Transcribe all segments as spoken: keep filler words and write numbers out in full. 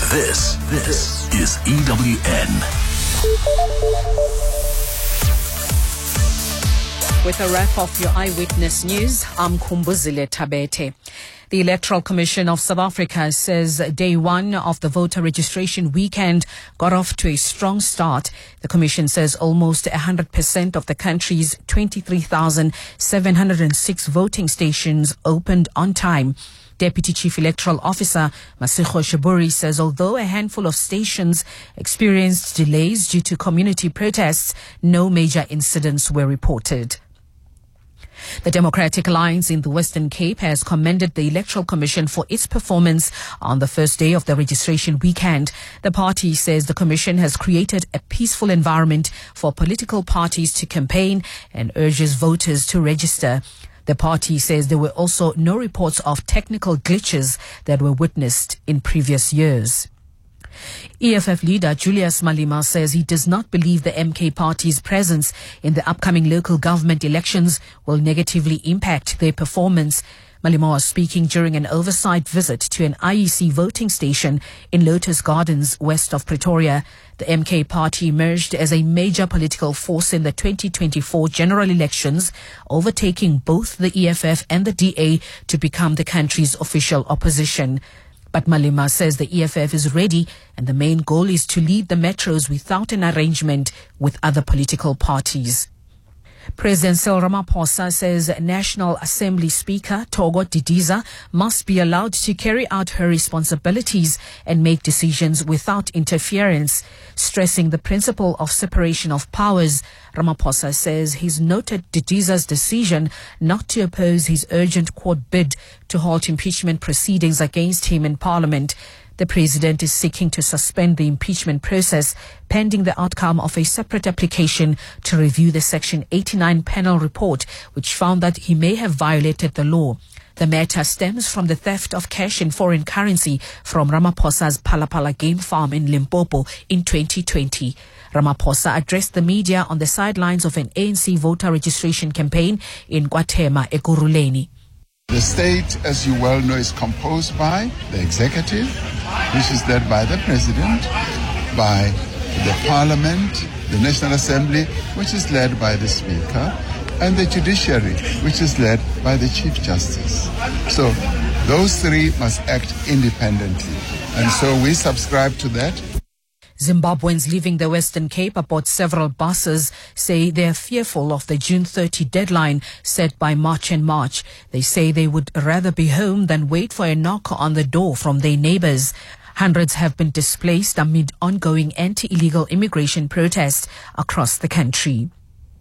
This, this is E W N. With a wrap of your Eyewitness News, I'm Kumbuzile Tabete. The Electoral Commission of South Africa says day one of the voter registration weekend got off to a strong start. The Commission says almost one hundred percent of the country's twenty-three thousand seven hundred six voting stations opened on time. Deputy Chief Electoral Officer Masego Shiburi says although a handful of stations experienced delays due to community protests, no major incidents were reported. The Democratic Alliance in the Western Cape has commended the Electoral Commission for its performance on the first day of the registration weekend. The party says the Commission has created a peaceful environment for political parties to campaign and urges voters to register. The party says there were also no reports of technical glitches that were witnessed in previous years. E F F leader Julius Malema says he does not believe the M K party's presence in the upcoming local government elections will negatively impact their performance. Malema was speaking during an oversight visit to an I E C voting station in Lotus Gardens west of Pretoria. The M K party emerged as a major political force in the twenty twenty-four general elections, overtaking both the E F F and the D A to become the country's official opposition. But Malema says the E F F is ready and the main goal is to lead the metros without an arrangement with other political parties. President Cyril Ramaphosa says National Assembly Speaker Thogo Didiza must be allowed to carry out her responsibilities and make decisions without interference. Stressing the principle of separation of powers, Ramaphosa says he's noted Didiza's decision not to oppose his urgent court bid to halt impeachment proceedings against him in Parliament. The president is seeking to suspend the impeachment process pending the outcome of a separate application to review the Section eighty-nine panel report, which found that he may have violated the law. The matter stems from the theft of cash and foreign currency from Ramaphosa's Palapala game farm in Limpopo in twenty twenty. Ramaphosa addressed the media on the sidelines of an A N C voter registration campaign in KwaThema, Ekurhuleni. The state, as you well know, is composed by the executive, which is led by the president, by the parliament, the National Assembly, which is led by the speaker, and the judiciary, which is led by the Chief Justice. So those three must act independently. And so we subscribe to that. Zimbabweans leaving the Western Cape aboard several buses say they are fearful of the June thirtieth deadline set by March and March. They say they would rather be home than wait for a knock on the door from their neighbors. Hundreds have been displaced amid ongoing anti-illegal immigration protests across the country.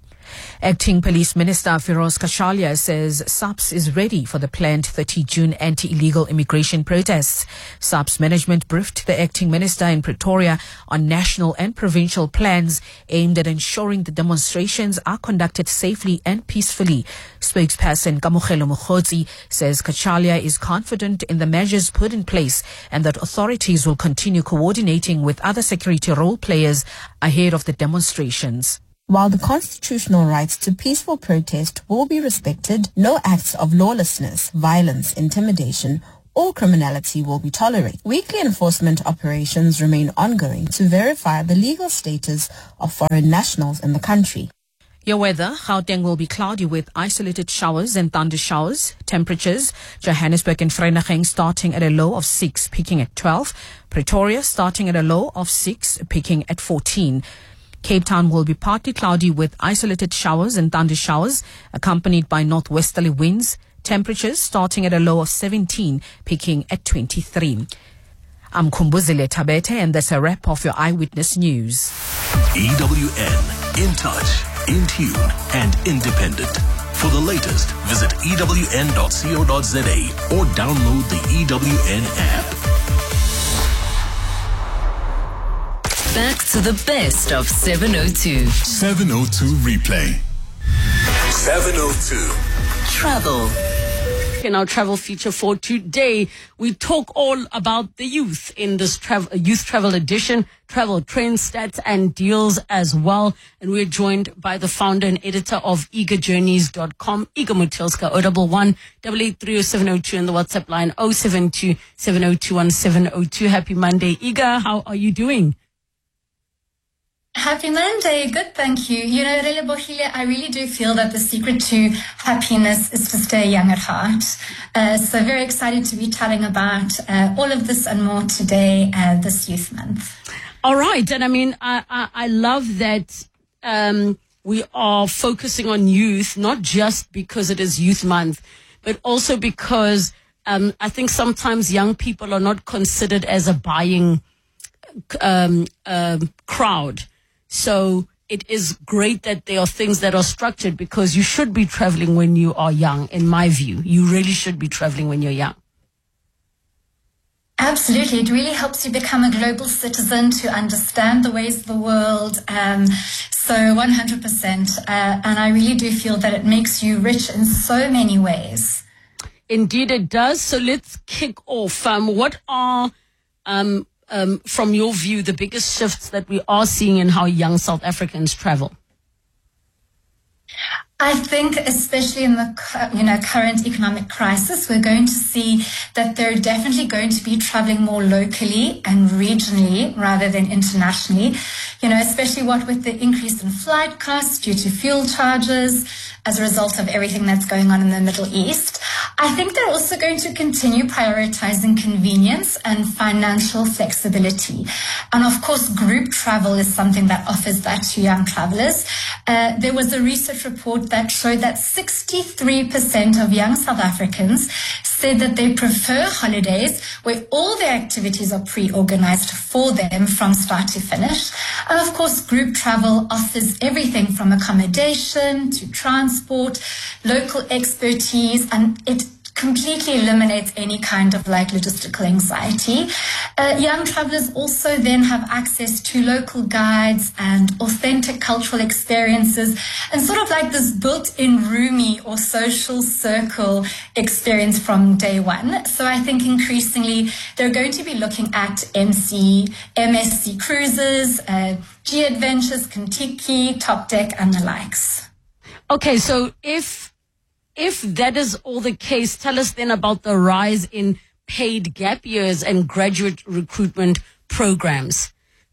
Acting Police Minister Firoz Kashalia says SAPS is ready for the planned thirtieth of June anti-illegal immigration protests. SAPS management briefed the Acting Minister in Pretoria on national and provincial plans aimed at ensuring the demonstrations are conducted safely and peacefully. Spokesperson Kamokhelo Mokgotsi says Kashalia is confident in the measures put in place and that authorities will continue coordinating with other security role players ahead of the demonstrations. While the constitutional rights to peaceful protest will be respected, no acts of lawlessness, violence, intimidation, or criminality will be tolerated. Weekly enforcement operations remain ongoing to verify the legal status of foreign nationals in the country. Your weather, Gauteng will be cloudy with isolated showers and thunder showers. Temperatures, Johannesburg and Vereeniging starting at a low of six, peaking at twelve. Pretoria starting at a low of six, peaking at fourteen. Cape Town will be partly cloudy with isolated showers and thunder showers, accompanied by northwesterly winds. Temperatures starting at a low of seventeen, peaking at twenty-three. I'm Kumbuzile Tabete, and that's a wrap of your Eyewitness News. E W N, in touch, in tune, and independent. For the latest, visit E W N dot co dot za or download the E W N app. Back to the best of seven oh two. seven oh two replay. seven oh two. Travel. in our travel feature for today. We talk all about the youth in this travel, youth travel edition, travel trends, stats and deals as well. And we're joined by the founder and editor of eager journeys dot com, Iga Mutilska, oh one one, eight eight three oh seven oh two, and the WhatsApp line oh seven two, seven oh two one seven oh two. Happy Monday, Iga. How are you doing? Happy Monday. Good, thank you. You know, Relebohile, I really do feel that the secret to happiness is to stay young at heart. Uh, so very excited to be chatting about uh, all of this and more today, uh, this Youth Month. All right. And I mean, I, I, I love that um, we are focusing on youth, not just because it is Youth Month, but also because um, I think sometimes young people are not considered as a buying um, uh, crowd. So it is great that there are things that are structured, because you should be traveling when you are young, in my view. You really should be traveling when you're young. Absolutely. It really helps you become a global citizen, to understand the ways of the world. Um, so one hundred percent. Uh, and I really do feel that it makes you rich in so many ways. Indeed, it does. So let's kick off. Um, what are... Um, Um, from your view, the biggest shifts that we are seeing in how young South Africans travel? I think, especially in the you know current economic crisis, we're going to see that they're definitely going to be traveling more locally and regionally rather than internationally. You know, especially what with the increase in flight costs due to fuel charges as a result of everything that's going on in the Middle East. I think they're also going to continue prioritizing convenience and financial flexibility. And of course, group travel is something that offers that to young travelers. Uh, there was a research report that showed that sixty-three percent of young South Africans said that they prefer holidays where all their activities are pre-organized for them from start to finish. And of course, group travel offers everything from accommodation to transport, local expertise, and it completely eliminates any kind of like logistical anxiety. Uh, young travelers also then have access to local guides and authentic cultural experiences, and sort of like this built-in roomie or social circle experience from day one. So I think increasingly they're going to be looking at M C, M S C cruises, uh, G Adventures, Contiki, Top Deck, and the likes. Okay, so if If that is all the case, tell us then about the rise in paid gap years and graduate recruitment programs.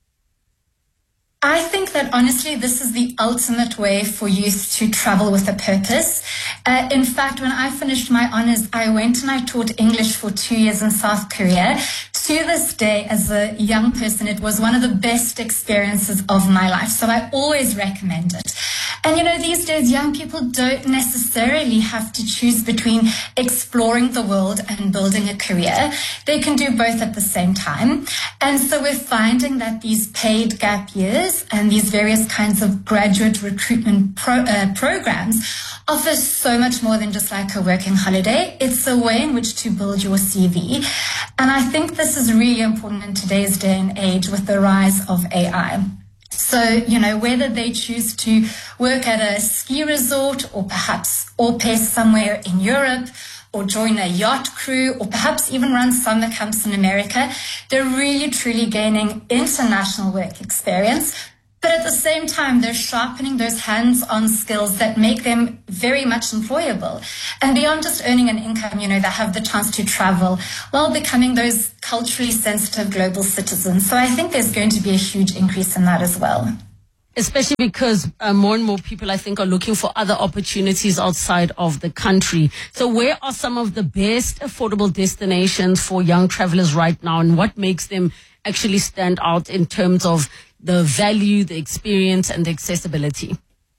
I think that honestly, this is the ultimate way for youth to travel with a purpose. Uh, in fact, when I finished my honors, I went and I taught English for two years in South Korea. To this day, as a young person, it was one of the best experiences of my life. So I always recommend it. And, you know, these days, young people don't necessarily have to choose between exploring the world and building a career. They can do both at the same time. And so we're finding that these paid gap years and these various kinds of graduate recruitment pro, uh, programs offer so much more than just like a working holiday. It's a way in which to build your C V. And I think this is really important in today's day and age with the rise of A I. So, you know, whether they choose to work at a ski resort or perhaps au pair somewhere in Europe, or join a yacht crew, or perhaps even run summer camps in America, they're really, truly gaining international work experience. But at the same time, they're sharpening those hands-on skills that make them very much employable. And beyond just earning an income, you know, they have the chance to travel while becoming those culturally sensitive global citizens. So I think there's going to be a huge increase in that as well. Especially because uh, more and more people, I think, are looking for other opportunities outside of the country. So where are some of the best affordable destinations for young travelers right now, and what makes them actually stand out in terms of the value, the experience, and the accessibility?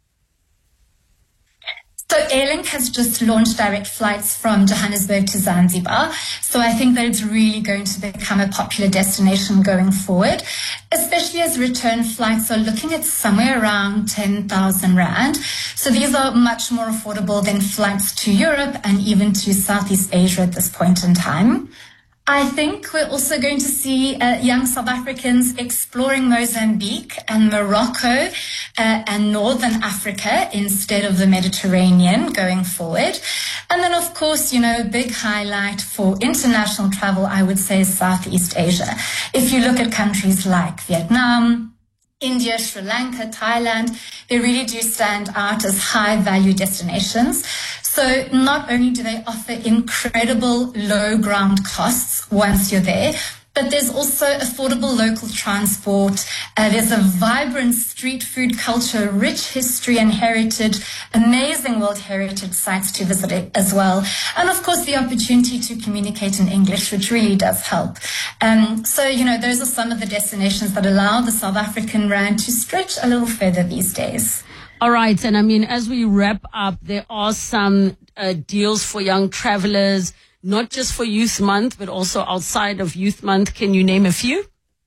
So Airlink has just launched direct flights from Johannesburg to Zanzibar. So I think that it's really going to become a popular destination going forward, especially as return flights are looking at somewhere around ten thousand rand. So these are much more affordable than flights to Europe and even to Southeast Asia at this point in time. I think we're also going to see uh, young South Africans exploring Mozambique and Morocco uh, and Northern Africa instead of the Mediterranean going forward. And then, of course, you know, a big highlight for international travel, I would say, is Southeast Asia. If you look at countries like Vietnam, India, Sri Lanka, Thailand, they really do stand out as high-value destinations. So not only do they offer incredible low ground costs once you're there, but there's also affordable local transport. Uh, there's a vibrant street food culture, rich history and heritage, amazing World Heritage sites to visit as well. And of course, the opportunity to communicate in English, which really does help. Um, so, you know, those are some of the destinations that allow the South African rand to stretch a little further these days. All right. And I mean, as we wrap up, there are some uh, deals for young travelers, not just for Youth Month, but also outside of Youth Month. Can you name a few?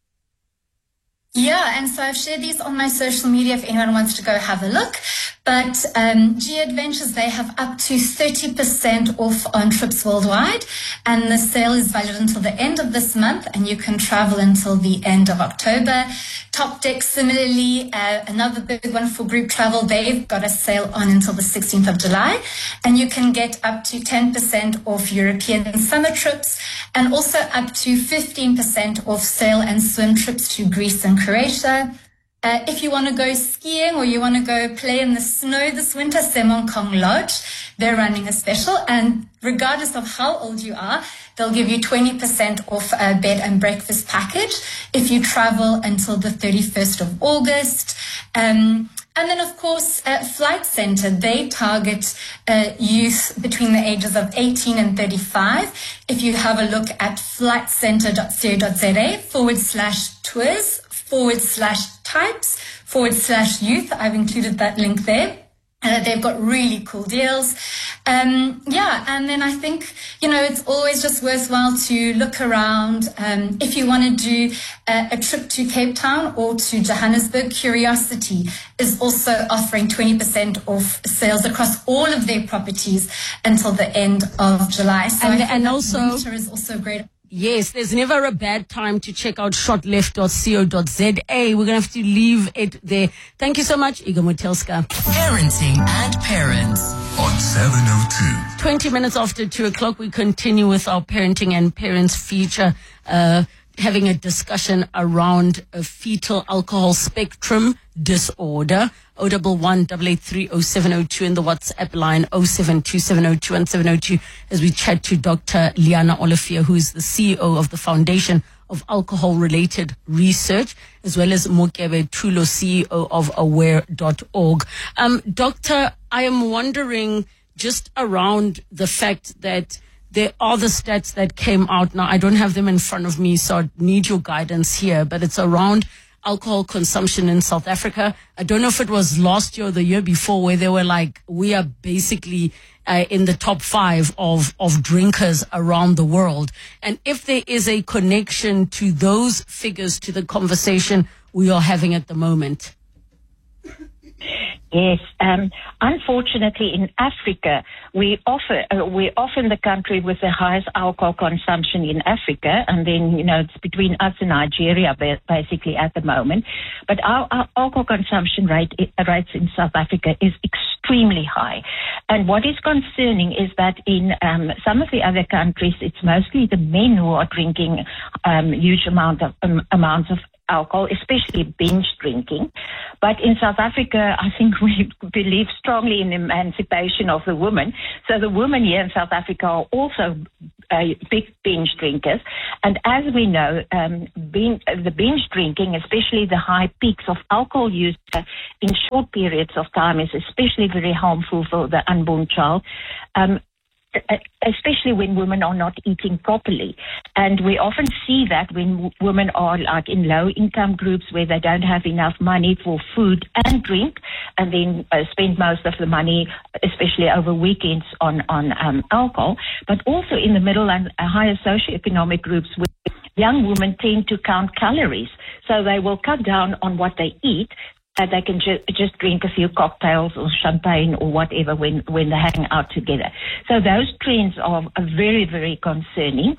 Yeah, and so I've shared these on my social media if anyone wants to go have a look. But um, G Adventures, they have up to thirty percent off on trips worldwide. And the sale is valid until the end of this month, and you can travel until the end of October. Top Deck, similarly, uh, another big one for group travel. They've got a sale on until the sixteenth of July. And you can get up to ten percent off European summer trips, and also up to fifteen percent off sail and swim trips to Greece and Croatia. Uh, if you want to go skiing or you want to go play in the snow this winter, Semonkong Lodge, they're running a special. And regardless of how old you are, they'll give you twenty percent off a bed and breakfast package if you travel until the thirty-first of August. Um, and then, of course, uh, Flight Centre, they target uh, youth between the ages of eighteen and thirty-five. If you have a look at flightcentre.co.za forward slash tours, forward slash types, forward slash youth. I've included that link there. Uh, they've got really cool deals. Um, yeah, and then I think, you know, it's always just worthwhile to look around. Um, if you want to do a, a trip to Cape Town or to Johannesburg, Curiosity is also offering twenty percent off sales across all of their properties until the end of July. So and, I think and that also winter is also great. Yes, there's never a bad time to check out short left dot co dot za. We're going to have to leave it there. Thank you so much, Igor Motelska. Parenting and Parents on seven oh two. twenty minutes after two o'clock, we continue with our Parenting and Parents feature, uh, having a discussion around a fetal alcohol spectrum disorder. oh one one, eight eight three, oh seven oh two in the WhatsApp line oh seven two, seven oh two, one seven oh two as we chat to Doctor Liana Olafia, who is the C E O of the Foundation of Alcohol-Related Research, as well as Mokebe Tulo, C E O of aware dot org. Um, Doctor, I am wondering just around the fact that there are the stats that came out. Now, I don't have them in front of me, so I need your guidance here, but it's around alcohol consumption in South Africa. I don't know if it was last year or the year before where they were like, we are basically uh, in the top five of, of drinkers around the world. And if there is a connection to those figures to the conversation we are having at the moment. Yes, um, unfortunately in Africa, we offer, uh, we're often the country with the highest alcohol consumption in Africa, and then, you know, it's between us and Nigeria basically at the moment. But our, our alcohol consumption rate rates in South Africa is extremely high. And what is concerning is that in um, some of the other countries, it's mostly the men who are drinking um, huge amount of um, amounts of alcohol, especially binge drinking. But in South Africa, I think we believe strongly in emancipation of the woman. So the women here in South Africa are also uh, big binge drinkers. And as we know, um, binge, the binge drinking, especially the high peaks of alcohol use uh, in short periods of time, is especially very harmful for the unborn child. Um, especially when women are not eating properly. And we often see that when w- women are like in low income groups where they don't have enough money for food and drink, and then uh, spend most of the money, especially over weekends, on, on um, alcohol, but also in the middle and uh, higher socioeconomic groups where young women tend to count calories. So they will cut down on what they eat. Uh, they can ju- just drink a few cocktails or champagne or whatever when, when they're hanging out together. So those trends are, are very, very concerning.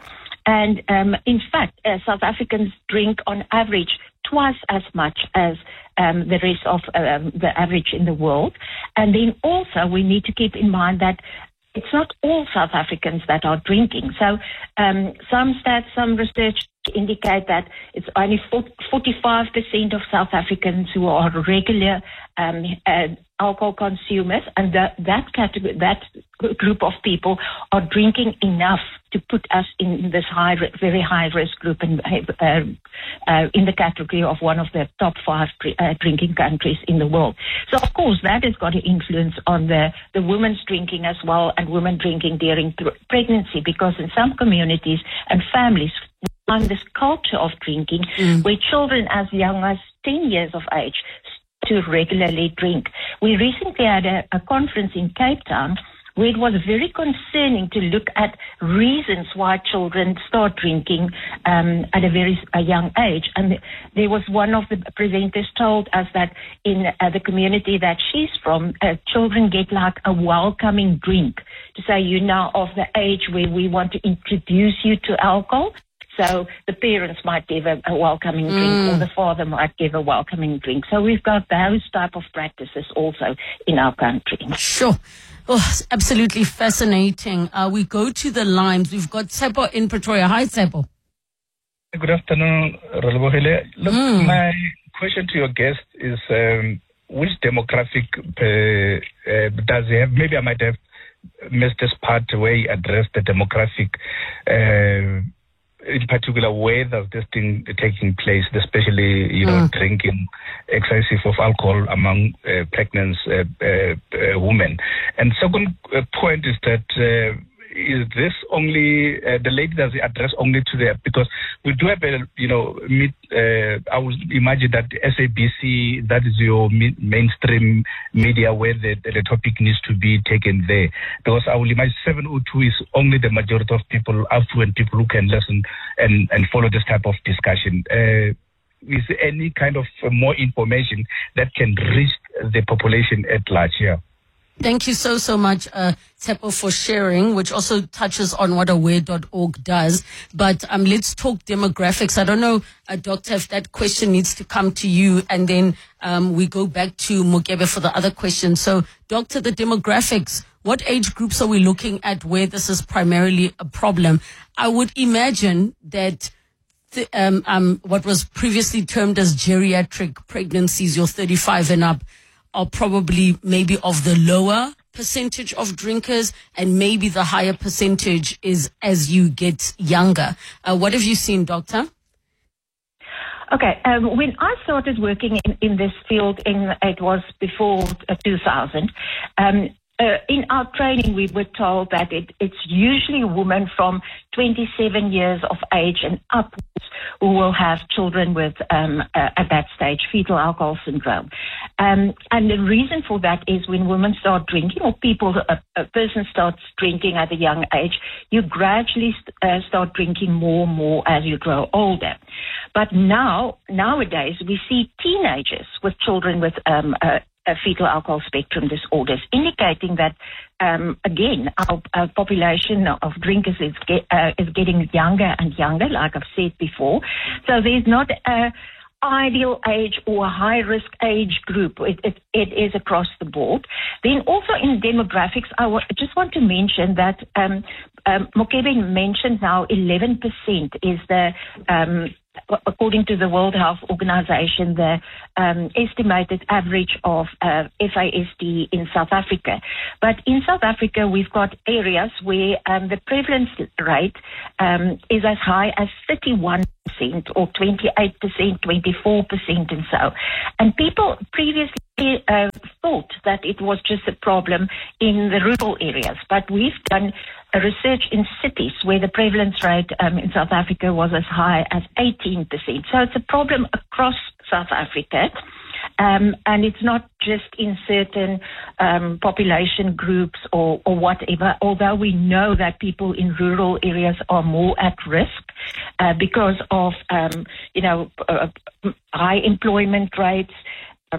And um, in fact, uh, South Africans drink on average twice as much as um, the rest of um, the average in the world. And then also we need to keep in mind that it's not all South Africans that are drinking. So um, some stats, some research indicate that it's only forty-five percent of South Africans who are regular um, uh, alcohol consumers, and that that category, that group of people are drinking enough to put us in this high, very high risk group, and uh, uh, in the category of one of the top five uh, drinking countries in the world. So of course that has got an influence on the the women's drinking as well, and women drinking during pregnancy, because in some communities and families on this culture of drinking, mm. where children as young as ten years of age to regularly drink. We recently had a, a conference in Cape Town where it was very concerning to look at reasons why children start drinking um, at a very a young age. And there was one of the presenters told us that in uh, the community that she's from, uh, children get like a welcoming drink to say, you're now of the age where we want to introduce you to alcohol. So the parents might give a, a welcoming drink, mm. or the father might give a welcoming drink. So we've got those type of practices also in our country. Sure. Oh, absolutely fascinating. Uh, we go to the lines. We've got Tsepo in Pretoria. Hi, Tsepo. Good afternoon, Relebohile. Look, mm. my question to your guest is, um, which demographic uh, uh, does he have? Maybe I might have missed this part where he addressed the demographic uh in particular, where does this thing taking place, especially, you know, mm. drinking excessive of alcohol among uh, pregnant uh, uh, uh, women? And second uh, point is that uh, is this only, uh, the lady does it address only to the, because we do have a, you know, meet, uh, I would imagine that S A B C, that is your mi- mainstream media where the, the topic needs to be taken there. Because I will imagine seven oh two is only the majority of people, affluent people who can listen and, and follow this type of discussion. Uh, is there any kind of uh, more information that can reach the population at large here? Thank you so, so much, uh, Tsepo, for sharing, which also touches on what aware dot org does. But um, let's talk demographics. I don't know, uh, Doctor, if that question needs to come to you, and then um, we go back to Mokebe for the other question. So, Doctor, the demographics, what age groups are we looking at where this is primarily a problem? I would imagine that the, um, um, what was previously termed as geriatric pregnancies, your thirty-five and up, are probably maybe of the lower percentage of drinkers, and maybe the higher percentage is as you get younger. Uh, what have you seen, Doctor? Okay, um, when I started working in, in this field, in it was before uh, two thousand, um, uh, in our training we were told that it, it's usually women from twenty-seven years of age and upwards who will have children with, um, uh, at that stage, fetal alcohol syndrome. Um, and the reason for that is when women start drinking, or people, a, a person starts drinking at a young age, you gradually st- uh, start drinking more and more as you grow older. But now, nowadays, we see teenagers with children with um, uh, uh, fetal alcohol spectrum disorders, indicating that, um, again, our, our population of drinkers is, get, uh, is getting younger and younger, like I've said before. So there's not a ideal age or a high-risk age group. It, it, it is across the board. Then also in demographics, I w- just want to mention that um, um, Mokebe mentioned now eleven percent is the, um, according to the World Health Organization, the um, estimated average of uh, F A S D in South Africa. But in South Africa, we've got areas where um, the prevalence rate um, is as high as thirty-one percent or twenty-eight percent, twenty-four percent and so. And people previously uh, thought that it was just a problem in the rural areas. But we've done a research in cities where the prevalence rate um, in South Africa was as high as eighteen percent. So it's a problem across South Africa. Um, and it's not just in certain um, population groups or, or whatever, although we know that people in rural areas are more at risk uh, because of, um, you know, uh, high employment rates, um,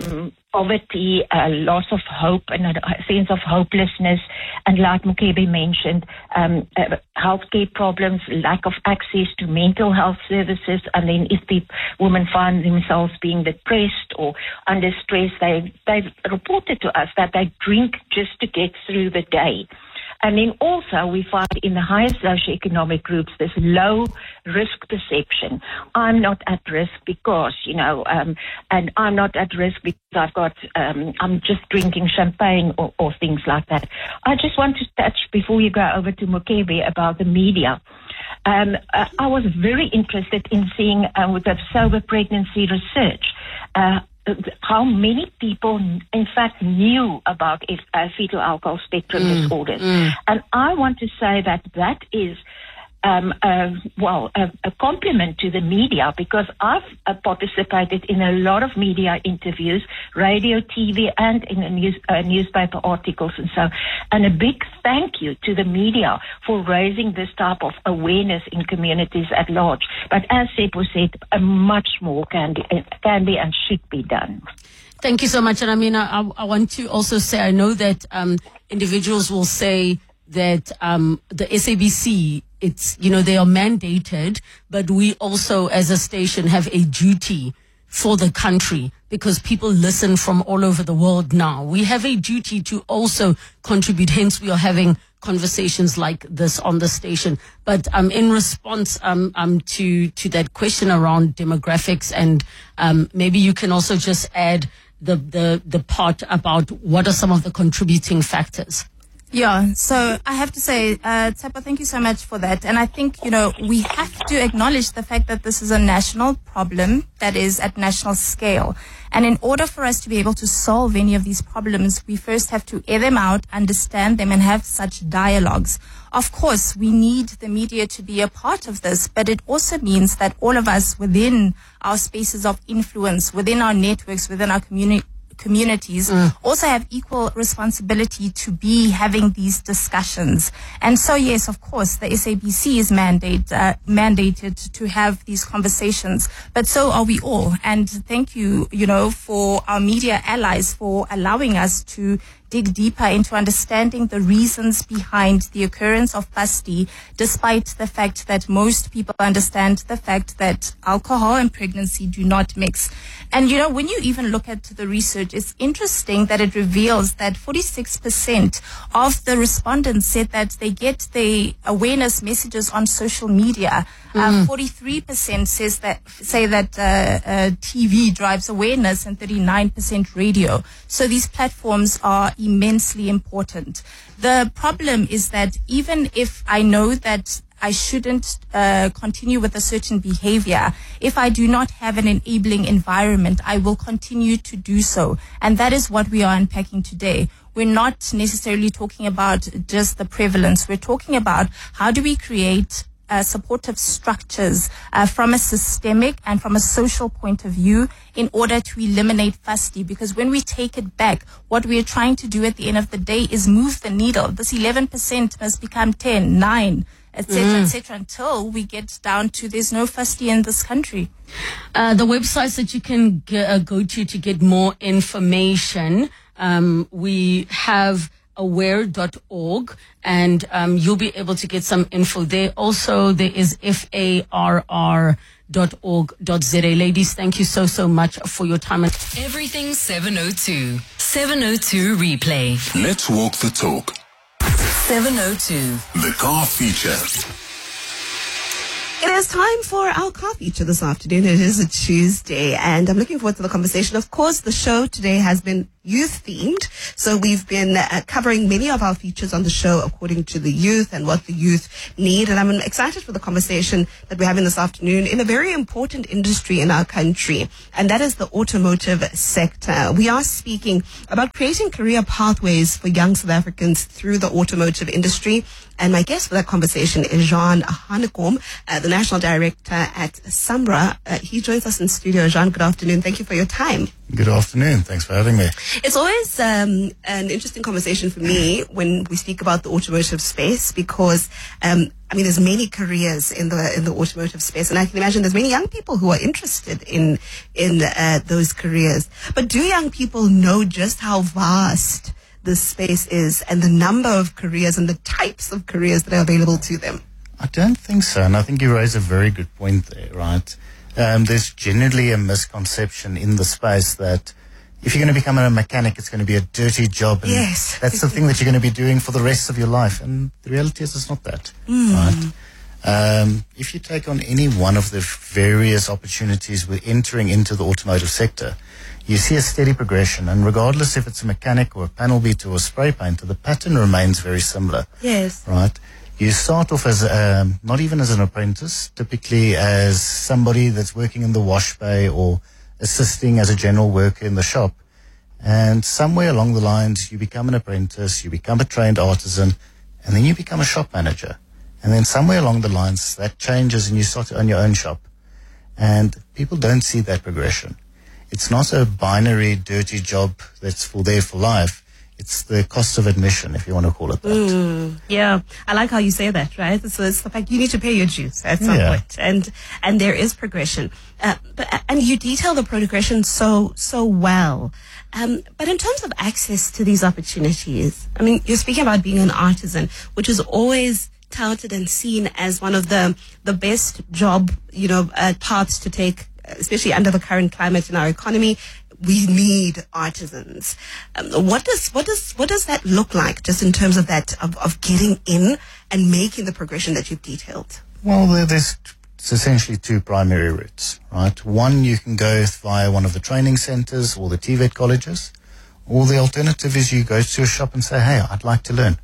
poverty, a loss of hope, and a sense of hopelessness, and like Mokebe mentioned, um, uh, healthcare problems, lack of access to mental health services, and then if the women find themselves being depressed or under stress, they they've reported to us that they drink just to get through the day. And then also we find in the highest socioeconomic groups this low risk perception. I'm not at risk because, you know, um, and I'm not at risk because I've got, um, I'm just drinking champagne or, or things like that. I just want to touch, before you go over to Mokebe, about the media. Um, uh, I was very interested in seeing uh, with the sober pregnancy research, uh, how many people, in fact, knew about uh, fetal alcohol spectrum mm, disorders. Mm. And I want to say that that is, um, uh, well, a, a compliment to the media, because I've uh, participated in a lot of media interviews, radio, T V, and in a news, uh, newspaper articles and so. And a big thank you to the media for raising this type of awareness in communities at large. But as Seppo said, uh, much more can be, can be and should be done. Thank you so much. And I mean, I, I want to also say, I know that um, individuals will say that um, the S A B C, it's, you know, they are mandated, but we also as a station have a duty for the country, because people listen from all over the world now. We have a duty to also contribute, hence we are having conversations like this on the station. But um, in response um, um, to, to that question around demographics, and um, maybe you can also just add the, the, the part about what are some of the contributing factors. Yeah, so I have to say, uh, Tshepo, thank you so much for that. And I think, you know, we have to acknowledge the fact that this is a national problem that is at national scale. And in order for us to be able to solve any of these problems, we first have to air them out, understand them, and have such dialogues. Of course, we need the media to be a part of this, but it also means that all of us within our spaces of influence, within our networks, within our community, communities mm. also have equal responsibility to be having these discussions. And so, yes, of course, the S A B C is mandate, uh, mandated to have these conversations, but so are we all. And thank you, you know, for our media allies for allowing us to dig deeper into understanding the reasons behind the occurrence of P A S D, despite the fact that most people understand the fact that alcohol and pregnancy do not mix. And, you know, when you even look at the research, it's interesting that it reveals that forty-six percent of the respondents said that they get the awareness messages on social media. Mm. Uh, forty-three percent says that, say that uh, uh, T V drives awareness, and thirty-nine percent radio. So these platforms are immensely important. The problem is that even if I know that I shouldn't uh, continue with a certain behavior, if I do not have an enabling environment, I will continue to do so. And that is what we are unpacking today. We're not necessarily talking about just the prevalence. We're talking about how do we create Uh, supportive structures uh, from a systemic and from a social point of view in order to eliminate P A S D. Because when we take it back, what we are trying to do at the end of the day is move the needle. This eleven percent must become ten, nine, et cetera, mm. et cetera, until we get down to there's no P A S D in this country. Uh, the websites that you can g- uh, go to to get more information, um, we have aware dot org, and um, you'll be able to get some info there. Also, there is F A R R dot org dot Z A. Ladies, thank you so, so much for your time. Everything seven oh two. seven oh two replay. Let's walk the talk. seven oh two. The car feature. It is time for our car feature this afternoon. It is a Tuesday, and I'm looking forward to the conversation. Of course, the show today has been youth-themed, so we've been uh, covering many of our features on the show according to the youth and what the youth need. And I'm excited for the conversation that we're having this afternoon in a very important industry in our country, and that is the automotive sector. We are speaking about creating career pathways for young South Africans through the automotive industry. And my guest for that conversation is Jean Hanekom, uh, the National Director at SAMRA. Uh, he joins us in studio. Jean, good afternoon. Thank you for your time. Good afternoon. Thanks for having me. It's always um, an interesting conversation for me when we speak about the automotive space because, um, I mean, there's many careers in the in the automotive space, and I can imagine there's many young people who are interested in in uh, those careers. But do young people know just how vast this space is and the number of careers and the types of careers that are available to them? I don't think so, and I think you raise a very good point there, right? Um, there's generally a misconception in the space that if you're going to become a mechanic, it's going to be a dirty job. And yes. That's the thing that you're going to be doing for the rest of your life. And the reality is it's not that, mm. right? Um, if you take on any one of the various opportunities we're entering into the automotive sector, you see a steady progression. And regardless if it's a mechanic or a panel beater or a spray painter, the pattern remains very similar. Yes. Right? You start off as um, not even as an apprentice, typically as somebody that's working in the wash bay or assisting as a general worker in the shop. And somewhere along the lines, you become an apprentice, you become a trained artisan, and then you become a shop manager. And then somewhere along the lines, that changes and you start to own your own shop. And people don't see that progression. It's not a binary, dirty job that's for there for life. It's the cost of admission, if you want to call it that. Mm, yeah, I like how you say that, right? So it's the fact you need to pay your dues at some yeah. point, and and there is progression. Uh, but and you detail the progression so so well. Um, but in terms of access to these opportunities, I mean, you're speaking about being an artisan, which is always touted and seen as one of the the best job, you know, uh, paths to take, especially under the current climate in our economy. We need artisans. Um, what does what does what does that look like, just in terms of that of, of getting in and making the progression that you've detailed? Well, there, there's it's essentially two primary routes, right? One, you can go via one of the training centres or the T V E T colleges, or the alternative is you go to a shop and say, "Hey, I'd like to learn."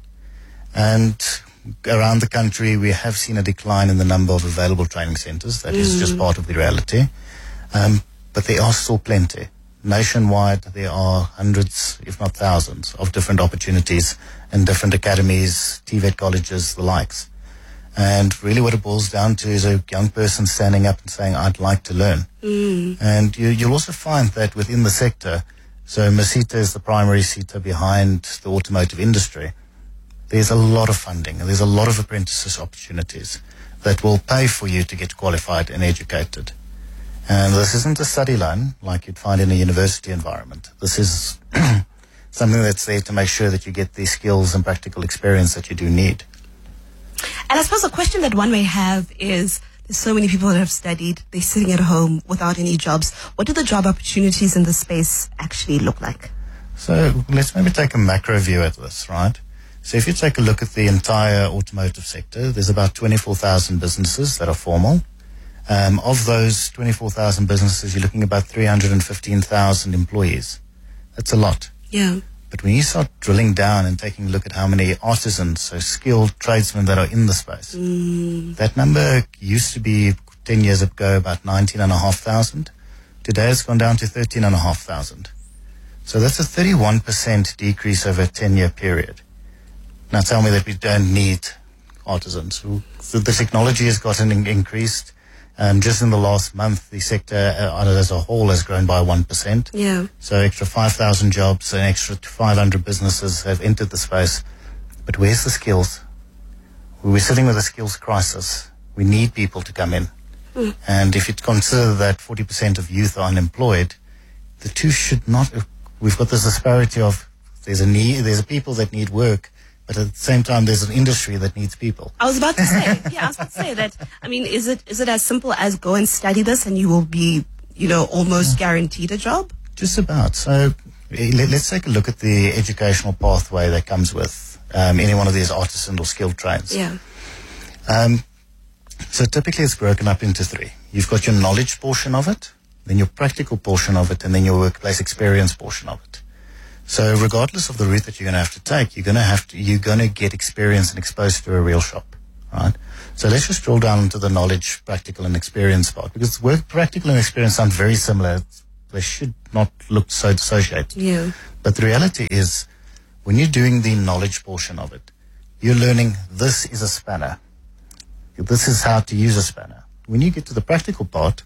And around the country, we have seen a decline in the number of available training centres. That mm. is just part of the reality, um, but there are still plenty. Nationwide, there are hundreds, if not thousands, of different opportunities and different academies, T V E T colleges, the likes. And really what it boils down to is a young person standing up and saying, I'd like to learn. Mm. And you, you'll also find that within the sector, so Masita is the primary seater behind the automotive industry, there's a lot of funding, there's a lot of apprentices opportunities that will pay for you to get qualified and educated. And this isn't a study loan like you'd find in a university environment. This is something that's there to make sure that you get the skills and practical experience that you do need. And I suppose a question that one may have is, there's so many people that have studied, they're sitting at home without any jobs. What do the job opportunities in this space actually look like? So let's maybe take a macro view at this, right? So if you take a look at the entire automotive sector, there's about twenty-four thousand businesses that are formal. Um, of those twenty-four thousand businesses, you're looking at about three hundred fifteen thousand employees. That's a lot. Yeah. But when you start drilling down and taking a look at how many artisans, so skilled tradesmen that are in the space, mm. that number used to be ten years ago about nineteen and a half thousand. Today it's gone down to thirteen and a half thousand. So that's a thirty-one percent decrease over a ten-year period. Now tell me that we don't need artisans. So the technology has gotten in- increased. Um, just in the last month, the sector uh, as a whole has grown by one percent. Yeah. So extra five thousand jobs, an extra five hundred businesses have entered the space. But where's the skills? We're sitting with a skills crisis. We need people to come in. Mm. And if you consider that forty percent of youth are unemployed, the two should not, we've got this disparity of there's a need, there's a people that need work, but at the same time, there's an industry that needs people. I was about to say, yeah, I was about to say that. I mean, is it is it as simple as go and study this and you will be, you know, almost guaranteed a job? Just about. So let, let's take a look at the educational pathway that comes with um, any one of these artisan or skilled trades. Yeah. Um, so typically it's broken up into three. You've got your knowledge portion of it, then your practical portion of it, and then your workplace experience portion of it. So regardless of the route that you're going to have to take, you're going to have to, you're going to get experience and exposed to a real shop, right? So let's just drill down into the knowledge, practical and experience part, because work, practical and experience sound very similar. They should not look so dissociated. Yeah. But the reality is, when you're doing the knowledge portion of it, you're learning this is a spanner. This is how to use a spanner. When you get to the practical part,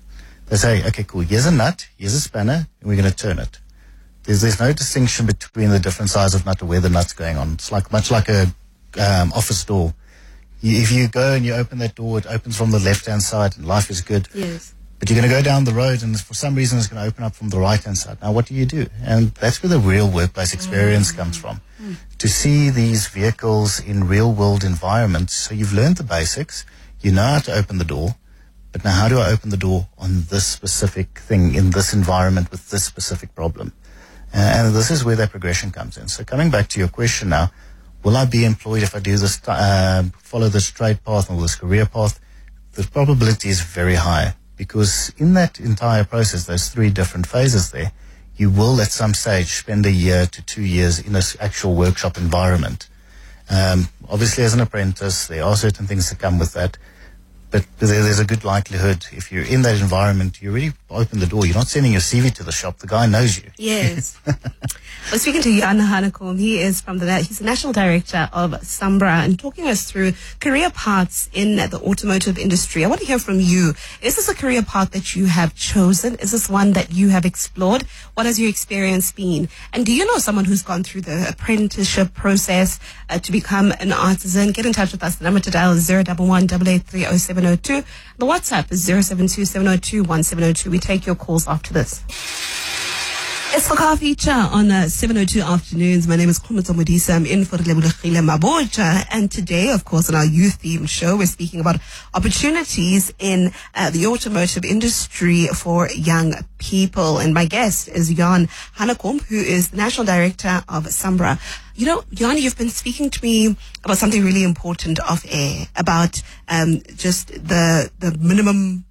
They say, okay, cool, here's a nut, here's a spanner, and we're going to turn it. There's, there's no distinction between the different size of nut or where the nut's going on. It's like much like a um, office door. You, if you go and you open that door, it opens from the left-hand side, and life is good. Yes. But you're going to go down the road, and for some reason it's going to open up from the right-hand side. Now, what do you do? And that's where the real workplace experience mm. comes from. Mm. To see these vehicles in real-world environments. So you've learned the basics. You know how to open the door. But now how do I open the door on this specific thing in this environment with this specific problem? Uh, and this is where that progression comes in. So coming back to your question now, will I be employed if I do this, uh, follow this trade path or this career path? The probability is very high. Because in that entire process, those three different phases there, you will at some stage spend a year to two years in an actual workshop environment. Um, obviously, as an apprentice, there are certain things that come with that. But there, there's a good likelihood if you're in that environment, you already open the door. You're not sending your C V to the shop. The guy knows you. Yes. We're speaking to Jan Hanekom. He is from the, he's the National Director of SAMBRA and talking us through career paths in the automotive industry. I want to hear from you. Is this a career path that you have chosen? Is this one that you have explored? What has your experience been? And do you know someone who's gone through the apprenticeship process uh, to become an artisan? Get in touch with us. The number to dial is zero one one, eight eight three, zero seven zero two. The WhatsApp is zero seven two, seven zero two, one seven zero two. We take your calls after this. It's the car feature on uh, seven oh two afternoons. My name is Khumutso Modisa. I'm in for Lebulekile Maboja. And today, of course, on our youth themed show, we're speaking about opportunities in uh, the automotive industry for young people. And my guest is Jan Hanekom, who is the National Director of SAMBRA. You know, Jan, you've been speaking to me about something really important off air, about um, just the the minimum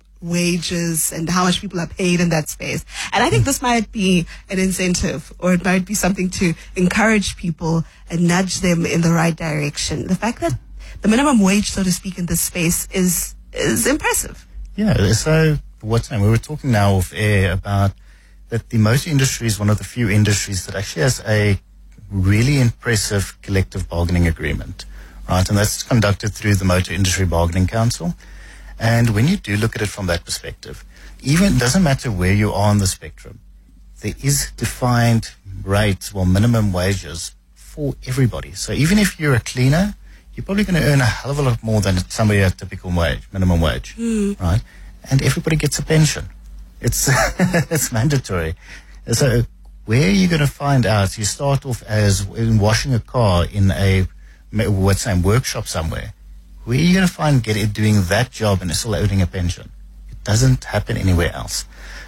wages and how much people are paid in that space. And I think this might be an incentive, or it might be something to encourage people and nudge them in the right direction. The fact that the minimum wage, so to speak, in this space is is impressive. Yeah, so what's name? We were talking now off air about that the motor industry is one of the few industries that actually has a really impressive collective bargaining agreement, right? And that's conducted through the Motor Industry Bargaining Council. And when you do look at it from that perspective, even it doesn't matter where you are on the spectrum, there is defined rates or minimum wages for everybody. So even if you're a cleaner, you're probably going to earn a hell of a lot more than somebody at typical wage, minimum wage, mm. right? And everybody gets a pension. It's it's mandatory. So where are you going to find out? You start off as in washing a car in a what's name workshop somewhere. Where are you going to find get it doing that job and still earning a pension? It doesn't happen anywhere else.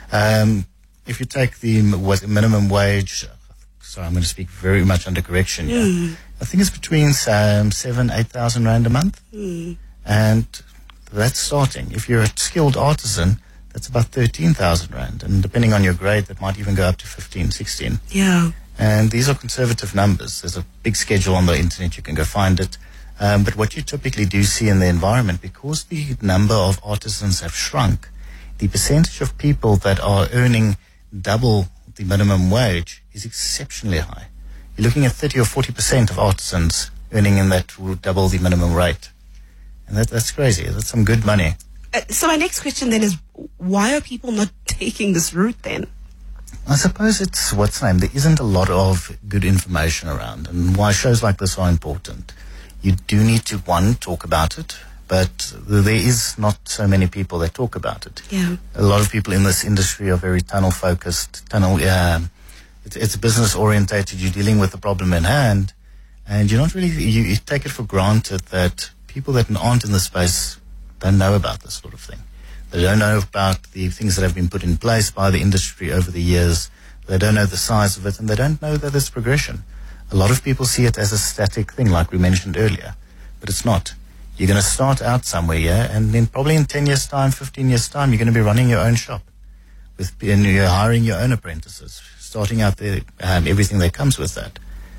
Um, if you take the what, minimum wage, sorry, I'm going to speak very much under correction here. Mm. I think it's between um, seven, eight thousand rand a month, mm. and that's starting. If you're a skilled artisan, that's about thirteen thousand rand, and depending on your grade, that might even go up to fifteen, sixteen. Yeah. And these are conservative numbers. There's a big schedule on the internet. You can go find it. Um, but what you typically do see in the environment, because the number of artisans have shrunk, the percentage of people that are earning double the minimum wage is exceptionally high. You're looking at thirty or forty percent of artisans earning in that double the minimum rate. And that, that's crazy. That's some good money. Uh, so my next question then is, why are people not taking this route then? I suppose it's what's the name. There isn't a lot of good information around, and why shows like this are important. You do need to, one, talk about it, but there is not so many people that talk about it. Yeah. A lot of people in this industry are very tunnel-focused, tunnel, uh, it's, it's business-orientated. You're dealing with the problem in hand, and you're not really, you, you take it for granted that people that aren't in the space don't know about this sort of thing. They don't know about the things that have been put in place by the industry over the years. They don't know the size of it, and they don't know that there's progression. A lot of people see it as a static thing, like we mentioned earlier, but it's not. You're going to start out somewhere, yeah, and then probably in ten years' time, fifteen years' time, you're going to be running your own shop, with and you're hiring your own apprentices, starting out there, um, everything that comes with that.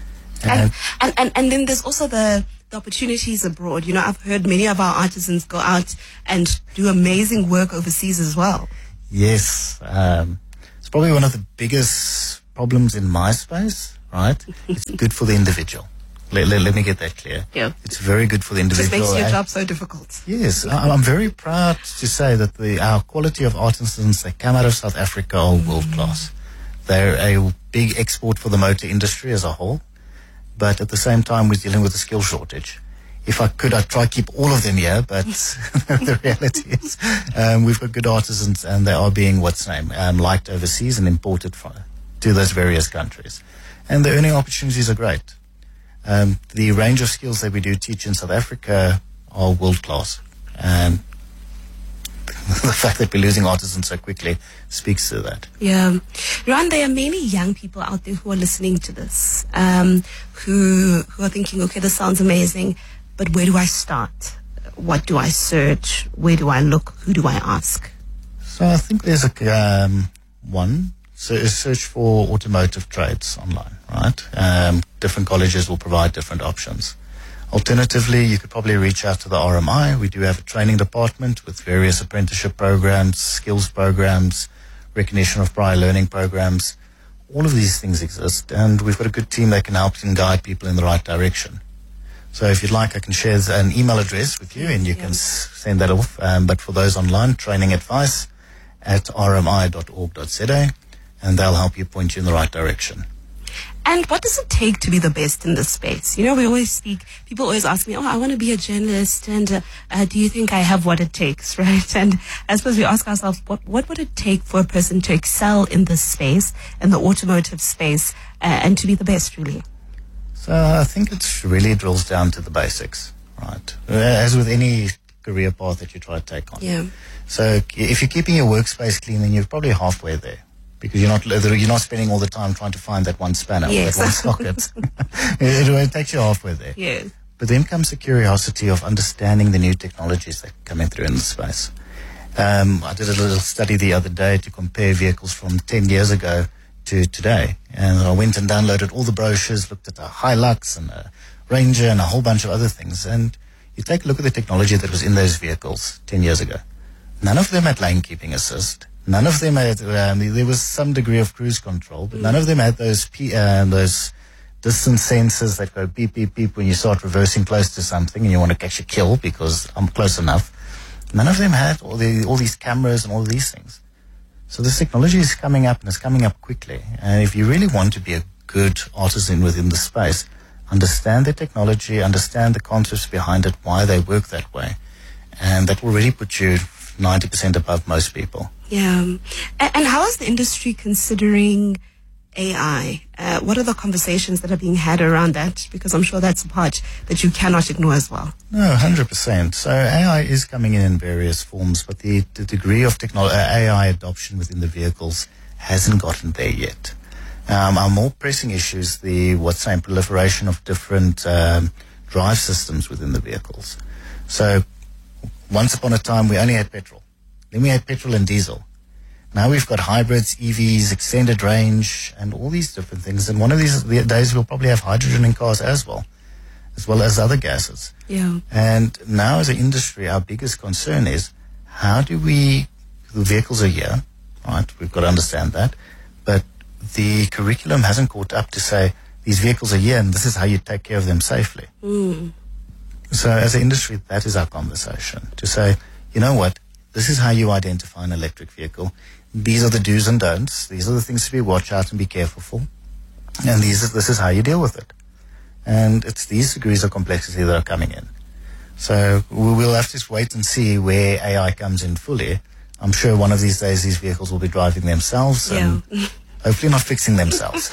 And and, and, and then there's also the, the opportunities abroad. You know, I've heard many of our artisans go out and do amazing work overseas as well. Yes, um, it's probably one of the biggest problems in my space. Right? It's good for the individual. Let, let, let me get that clear. Yeah. It's very good for the individual. It just makes your and- job so difficult. Yes, I, I'm very proud to say that the, our quality of artisans that come out of South Africa are world class. They're a big export for the motor industry as a whole, but at the same time we're dealing with a skill shortage. If I could, I'd try to keep all of them here, but the reality is um, we've got good artisans and they are being, what's name, um, liked overseas and imported from, to those various countries. And the earning opportunities are great. Um, the range of skills that we do teach in South Africa are world class. And the fact that we're losing artisans so quickly speaks to that. Yeah. Ron, there are many young people out there who are listening to this, um, who, who are thinking, okay, this sounds amazing, but where do I start? What do I search? Where do I look? Who do I ask? So I think there's a, um, one, so a search for automotive trades online, right? Um, different colleges will provide different options. Alternatively, you could probably reach out to the R M I. We do have a training department with various apprenticeship programs, skills programs, recognition of prior learning programs. All of these things exist, and we've got a good team that can help and guide people in the right direction. So if you'd like, I can share an email address with you, and you can s- send that off. Um, but for those online, training advice at r m i dot org dot z a, and they'll help you point you in the right direction. And what does it take to be the best in this space? You know, we always speak, people always ask me, oh, I want to be a journalist, and uh, uh, do you think I have what it takes, right? And I suppose we ask ourselves, what, what would it take for a person to excel in this space, in the automotive space, uh, and to be the best, really? So I think it really drills down to the basics, right? Uh, As with any career path that you try to take on. Yeah. So if you're keeping your workspace clean, then you're probably halfway there. Because you're not you're not spending all the time trying to find that one spanner Yes. or that one socket. it, it takes you halfway there. Yes. But then comes the curiosity of understanding the new technologies that are coming through in the space. Um, I did a little study the other day to compare vehicles from ten years ago to today. And I went and downloaded all the brochures, looked at a Hilux and a Ranger and a whole bunch of other things. And you take a look at the technology that was in those vehicles ten years ago. None of them had lane keeping assist. None of them had, um, there was some degree of cruise control, but none of them had those P, um, those distance sensors that go beep, beep, beep when you start reversing close to something and you want to catch a kill because I'm close enough. None of them had all, the, all these cameras and all these things. So this technology is coming up and it's coming up quickly. And if you really want to be a good artisan within the space, understand the technology, understand the concepts behind it, why they work that way. And that will really put you ninety percent above most people. Yeah. And, and how is the industry considering A I? Uh, what are the conversations that are being had around that? Because I'm sure that's a part that you cannot ignore as well. No, one hundred percent. So A I is coming in in various forms, but the, the degree of technolo- uh, A I adoption within the vehicles hasn't gotten there yet. Um, our more pressing issues, the what's saying proliferation of different um, drive systems within the vehicles. So once upon a time, we only had petrol. Then we had petrol and diesel. Now we've got hybrids, E Vs, extended range, and all these different things. And one of these days we'll probably have hydrogen in cars as well, as well as other gases. Yeah. And now as an industry, our biggest concern is how do we, the vehicles are here, right? We've got to understand that. But the curriculum hasn't caught up to say, these vehicles are here and this is how you take care of them safely. Mm. So as an industry, that is our conversation. To say, you know what, this is how you identify an electric vehicle. These are the do's and don'ts. These are the things to be watch out and be careful for. And these are, this is how you deal with it. And it's these degrees of complexity that are coming in. So we will have to wait and see where A I comes in fully. I'm sure one of these days these vehicles will be driving themselves and Yeah. hopefully not fixing themselves.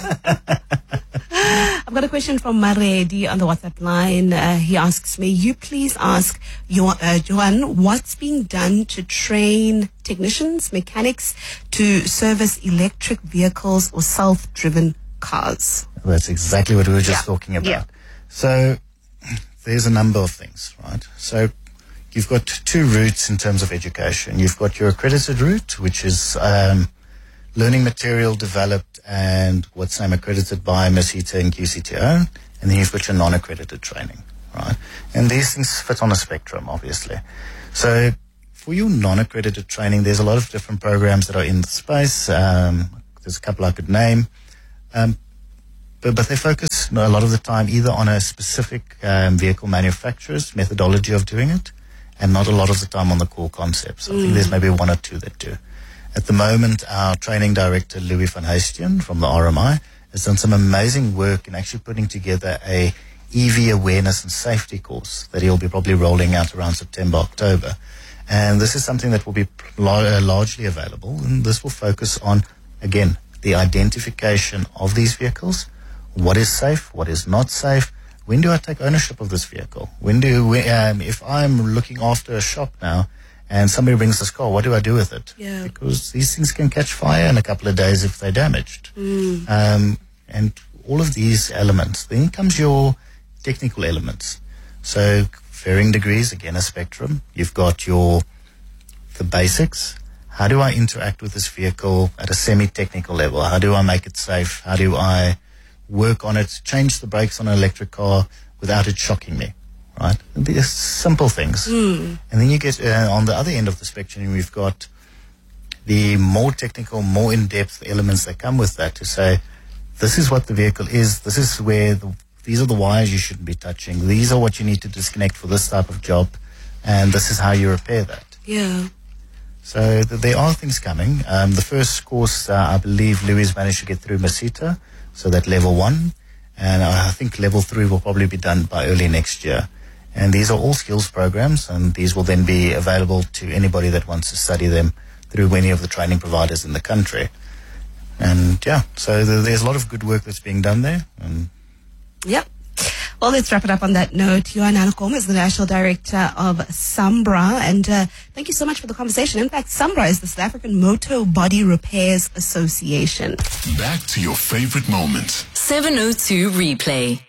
I've got a question from Maredi on the WhatsApp line. Uh, he asks, may you please ask Jo- uh, Johan, what's being done to train technicians, mechanics to service electric vehicles or self-driven cars? That's exactly what we were just Yeah. talking about. Yeah. So there's a number of things, right? So you've got two routes in terms of education. You've got your accredited route, which is um, learning material developed and what's name accredited by MESITA and Q C T O, and then you've got your non-accredited training, right? And these things fit on a spectrum, obviously. So for your non-accredited training, there's a lot of different programs that are in the space. Um, there's a couple I could name. Um, But, but they focus focus a lot of the time either on a specific um, vehicle manufacturer's methodology of doing it, and not a lot of the time on the core concepts. I mm. think there's maybe one or two that do. At the moment, our training director, Louis van Heestien from the R M I, has done some amazing work in actually putting together a E V awareness and safety course that he'll be probably rolling out around September, October. And this is something that will be lar- largely available, and this will focus on, again, the identification of these vehicles. What is safe? What is not safe? When do I take ownership of this vehicle? When do we, um, if I'm looking after a shop now and somebody brings this car, what do I do with it? Yeah. Because these things can catch fire in a couple of days if they're damaged. Mm. Um, and all of these elements. Then comes your technical elements. So varying degrees, again, a spectrum. You've got your the basics. How do I interact with this vehicle at a semi-technical level? How do I make it safe? How do I work on it, change the brakes on an electric car without it shocking me, right? These simple things. Mm. And then you get uh, on the other end of the spectrum, we've got the more technical, more in-depth elements that come with that to say, this is what the vehicle is, this is where, the, these are the wires you shouldn't be touching, these are what you need to disconnect for this type of job, and this is how you repair that. Yeah. So th- there are things coming. Um, the first course, uh, I believe Louis managed to get through Masita, so that level one, and I think level three will probably be done by early next year. And these are all skills programs, and these will then be available to anybody that wants to study them through any of the training providers in the country. And yeah, so th- there's a lot of good work that's being done there. And yep. Well, let's wrap it up on that note. Johan Hanekom is the National Director of SAMBRA, and uh, thank you so much for the conversation. In fact, SAMBRA is the South African Motor Body Repairs Association. Back to your favorite moments. seven oh two Replay.